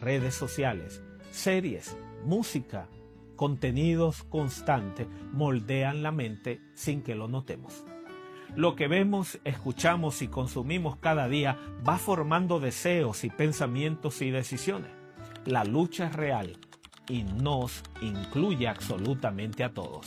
redes sociales, series, música, contenidos constantes moldean la mente sin que lo notemos. Lo que vemos, escuchamos y consumimos cada día va formando deseos y pensamientos y decisiones. La lucha es real y nos incluye absolutamente a todos.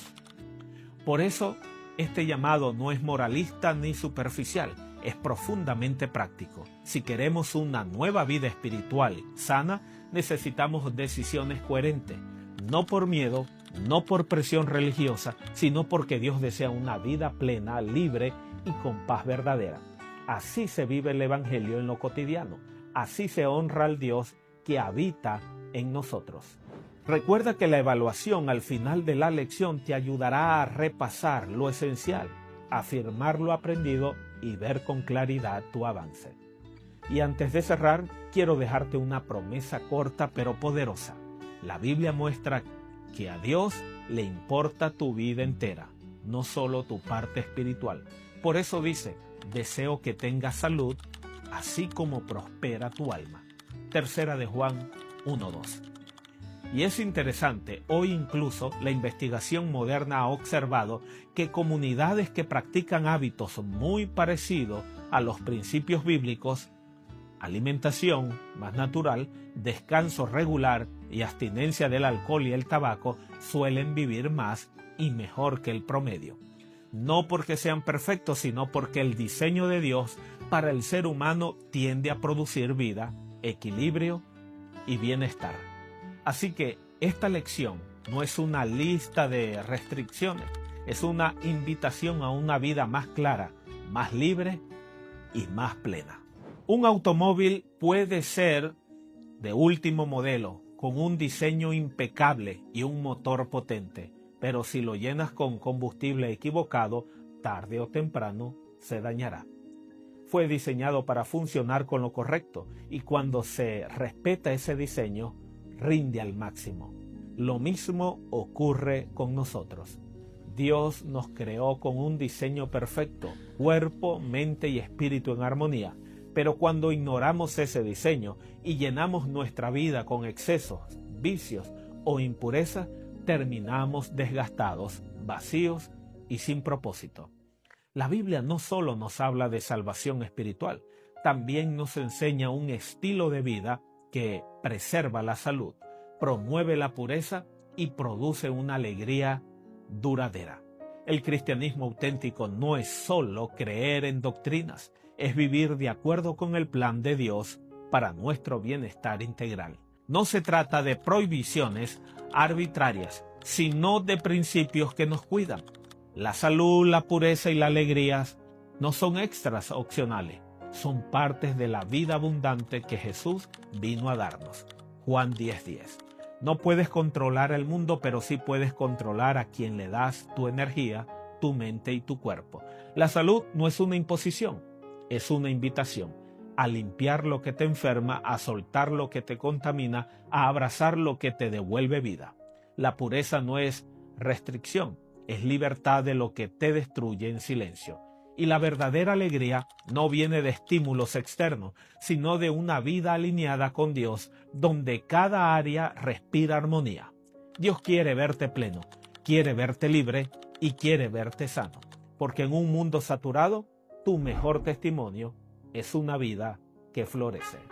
Por eso, este llamado no es moralista ni superficial, es profundamente práctico. Si queremos una nueva vida espiritual sana, necesitamos decisiones coherentes, no por miedo, no por presión religiosa, sino porque Dios desea una vida plena, libre y con paz verdadera. Así se vive el Evangelio en lo cotidiano, así se honra al Dios que habita en nosotros. Recuerda que la evaluación al final de la lección te ayudará a repasar lo esencial, afirmar lo aprendido y ver con claridad tu avance. Y antes de cerrar, quiero dejarte una promesa corta pero poderosa. La Biblia muestra que a Dios le importa tu vida entera, no solo tu parte espiritual. Por eso dice, deseo que tengas salud, así como prospera tu alma. Tercera de Juan 1:2. Y es interesante, hoy incluso la investigación moderna ha observado que comunidades que practican hábitos muy parecidos a los principios bíblicos, alimentación más natural, descanso regular y abstinencia del alcohol y el tabaco, suelen vivir más y mejor que el promedio. No porque sean perfectos, sino porque el diseño de Dios para el ser humano tiende a producir vida, equilibrio y bienestar. Así que esta lección no es una lista de restricciones, es una invitación a una vida más clara, más libre y más plena. Un automóvil puede ser de último modelo, con un diseño impecable y un motor potente, pero si lo llenas con combustible equivocado, tarde o temprano se dañará. Fue diseñado para funcionar con lo correcto y cuando se respeta ese diseño, rinde al máximo. Lo mismo ocurre con nosotros. Dios nos creó con un diseño perfecto, cuerpo, mente y espíritu en armonía, pero cuando ignoramos ese diseño y llenamos nuestra vida con excesos, vicios o impurezas, terminamos desgastados, vacíos y sin propósito. La Biblia no solo nos habla de salvación espiritual, también nos enseña un estilo de vida que preserva la salud, promueve la pureza y produce una alegría duradera. El cristianismo auténtico no es solo creer en doctrinas, es vivir de acuerdo con el plan de Dios para nuestro bienestar integral. No se trata de prohibiciones arbitrarias, sino de principios que nos cuidan. La salud, la pureza y la alegría no son extras opcionales, son partes de la vida abundante que Jesús vino a darnos. Juan 10:10. No puedes controlar el mundo, pero sí puedes controlar a quien le das tu energía, tu mente y tu cuerpo. La salud no es una imposición, es una invitación a limpiar lo que te enferma, a soltar lo que te contamina, a abrazar lo que te devuelve vida. La pureza no es restricción, es libertad de lo que te destruye en silencio. Y la verdadera alegría no viene de estímulos externos, sino de una vida alineada con Dios, donde cada área respira armonía. Dios quiere verte pleno, quiere verte libre y quiere verte sano, porque en un mundo saturado, tu mejor testimonio es una vida que florece.